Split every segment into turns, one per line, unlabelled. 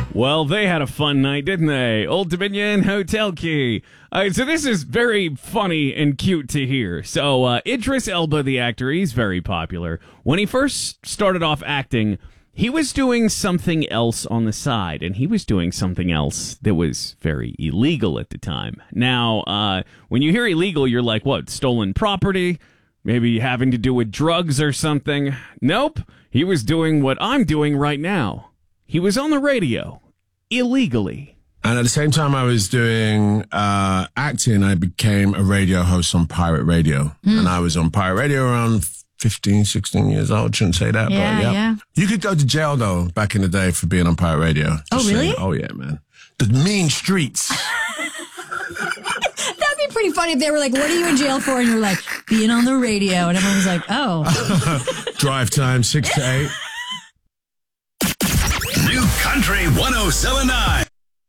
Well, they had a fun night, didn't they? Old Dominion Hotel Key. So this is very funny and cute to hear. So Idris Elba, the actor, he's very popular. When he first started off acting, he was doing something else on the side, and he was doing something else that was very illegal at the time. Now, when you hear illegal, you're like, what, stolen property? Maybe having to do with drugs or something? Nope. He was doing what I'm doing right now. He was on the radio, illegally.
And at the same time I was doing acting, I became a radio host on pirate radio. And I was on pirate radio around 15, 16 years old. Shouldn't say that, but yeah. You could go to jail, though, back in the day for being on pirate radio.
Oh, really?
Saying, oh, yeah, man. The mean streets.
That'd be pretty funny if they were like, what are you in jail for? And you were like, being on the radio. And everyone was like, oh.
Drive time, 6 to 8.
New Country 107.9.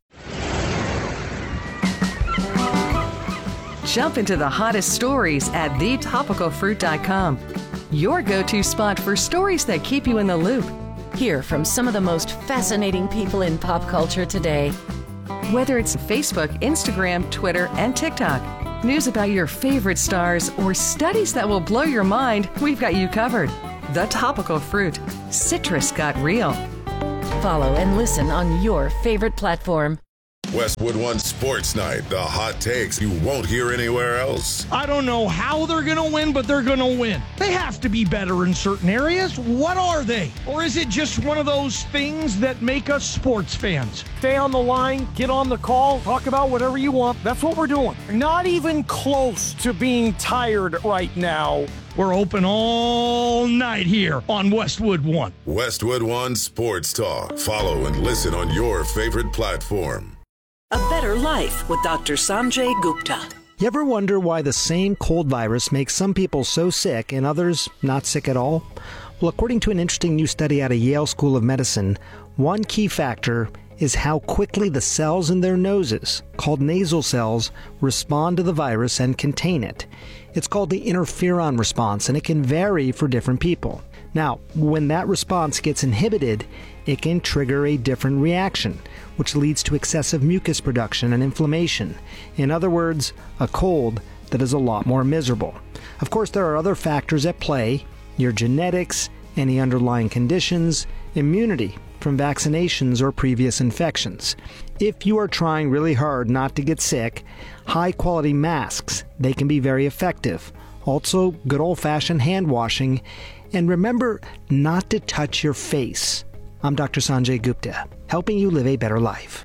Jump into the hottest stories at thetopicalfruit.com. Your go-to spot for stories that keep you in the loop.
Hear from some of the most fascinating people in pop culture today.
Whether it's Facebook, Instagram, Twitter, and TikTok, news about your favorite stars, or studies that will blow your mind, we've got you covered. The Topical Fruit. Citrus got real.
Follow and listen on your favorite platform.
Westwood One Sports Night, the hot takes you won't hear anywhere else.
I don't know how they're going to win, but they're going to win. They have to be better in certain areas. What are they? Or is it just one of those things that make us sports fans? Stay on the line, get on the call, talk about whatever you want. That's what we're doing. Not even close to being tired right now. We're open all night here on Westwood One.
Westwood One Sports Talk. Follow and listen on your favorite platform.
A Better Life with Dr. Sanjay Gupta.
You ever wonder why the same cold virus makes some people so sick and others not sick at all? Well, according to an interesting new study out of Yale School of Medicine, one key factor is how quickly the cells in their noses, called nasal cells, respond to the virus and contain it. It's called the interferon response, and it can vary for different people. Now, when that response gets inhibited, it can trigger a different reaction, which leads to excessive mucus production and inflammation. In other words, a cold that is a lot more miserable. Of course, there are other factors at play: your genetics, any underlying conditions, immunity from vaccinations or previous infections. If you are trying really hard not to get sick, high-quality masks, they can be very effective. Also, good old-fashioned hand washing. And remember not to touch your face. I'm Dr. Sanjay Gupta, helping you live a better life.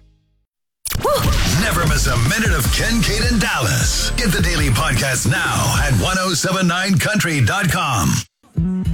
Never miss a minute of Ken, Kate, and Dallas. Get the daily podcast now at 1079country.com.